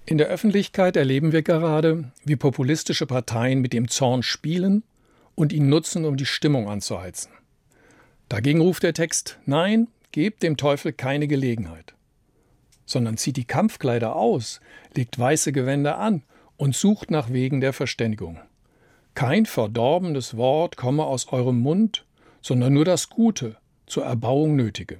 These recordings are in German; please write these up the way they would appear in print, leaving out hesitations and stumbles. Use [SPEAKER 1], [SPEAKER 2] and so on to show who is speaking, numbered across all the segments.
[SPEAKER 1] In der Öffentlichkeit erleben wir gerade, wie populistische Parteien mit dem Zorn spielen und ihn nutzen, um die Stimmung anzuheizen. Dagegen ruft der Text: Nein, gebt dem Teufel keine Gelegenheit. Sondern zieht die Kampfkleider aus, legt weiße Gewänder an und sucht nach Wegen der Verständigung. Kein verdorbenes Wort komme aus eurem Mund, sondern nur das Gute, zur Erbauung Nötige.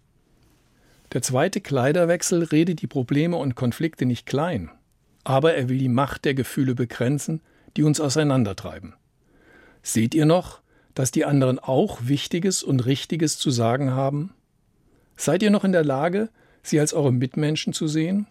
[SPEAKER 1] Der zweite Kleiderwechsel redet die Probleme und Konflikte nicht klein, aber er will die Macht der Gefühle begrenzen, die uns auseinandertreiben. Seht ihr noch, dass die anderen auch Wichtiges und Richtiges zu sagen haben? Seid ihr noch in der Lage, sie als eure Mitmenschen zu sehen?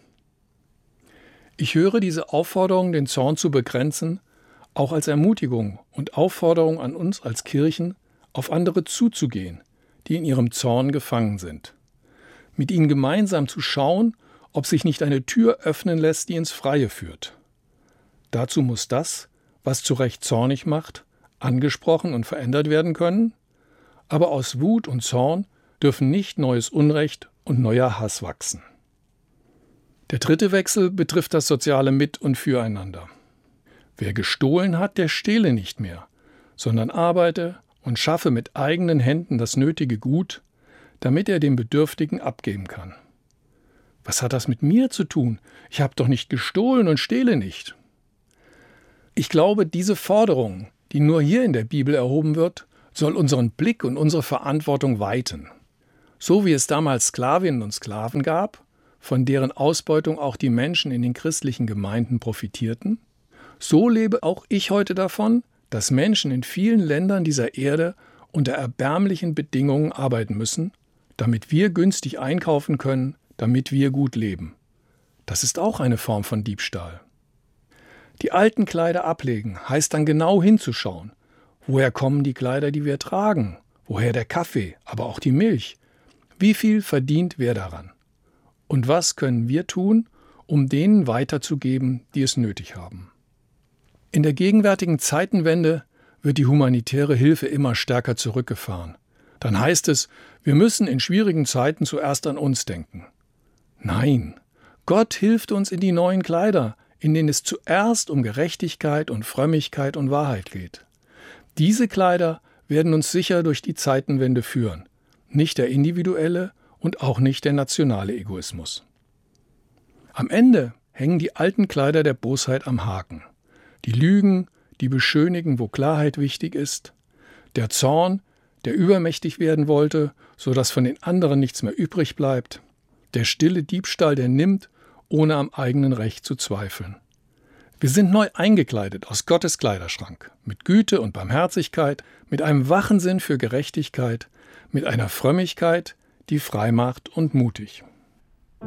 [SPEAKER 1] Ich höre diese Aufforderung, den Zorn zu begrenzen, auch als Ermutigung und Aufforderung an uns als Kirchen, auf andere zuzugehen, die in ihrem Zorn gefangen sind. Mit ihnen gemeinsam zu schauen, ob sich nicht eine Tür öffnen lässt, die ins Freie führt. Dazu muss das, was zu Recht zornig macht, angesprochen und verändert werden können, aber aus Wut und Zorn dürfen nicht neues Unrecht und neuer Hass wachsen. Der dritte Wechsel betrifft das soziale Mit- und Füreinander. Wer gestohlen hat, der stehle nicht mehr, sondern arbeite und schaffe mit eigenen Händen das nötige Gut, damit er dem Bedürftigen abgeben kann. Was hat das mit mir zu tun? Ich habe doch nicht gestohlen und stehle nicht. Ich glaube, diese Forderung, die nur hier in der Bibel erhoben wird, soll unseren Blick und unsere Verantwortung weiten. So wie es damals Sklavinnen und Sklaven gab, von deren Ausbeutung auch die Menschen in den christlichen Gemeinden profitierten, so lebe auch ich heute davon, dass Menschen in vielen Ländern dieser Erde unter erbärmlichen Bedingungen arbeiten müssen, damit wir günstig einkaufen können, damit wir gut leben. Das ist auch eine Form von Diebstahl. Die alten Kleider ablegen heißt dann genau hinzuschauen. Woher kommen die Kleider, die wir tragen? Woher der Kaffee, aber auch die Milch? Wie viel verdient wer daran? Und was können wir tun, um denen weiterzugeben, die es nötig haben? In der gegenwärtigen Zeitenwende wird die humanitäre Hilfe immer stärker zurückgefahren. Dann heißt es, wir müssen in schwierigen Zeiten zuerst an uns denken. Nein, Gott hilft uns in die neuen Kleider, in denen es zuerst um Gerechtigkeit und Frömmigkeit und Wahrheit geht. Diese Kleider werden uns sicher durch die Zeitenwende führen, nicht der individuelle und auch nicht der nationale Egoismus. Am Ende hängen die alten Kleider der Bosheit am Haken. Die Lügen, die beschönigen, wo Klarheit wichtig ist, der Zorn, der übermächtig werden wollte, sodass von den anderen nichts mehr übrig bleibt, der stille Diebstahl, der nimmt, ohne am eigenen Recht zu zweifeln. Wir sind neu eingekleidet aus Gottes Kleiderschrank, mit Güte und Barmherzigkeit, mit einem wachen Sinn für Gerechtigkeit, mit einer Frömmigkeit, die frei macht und mutig.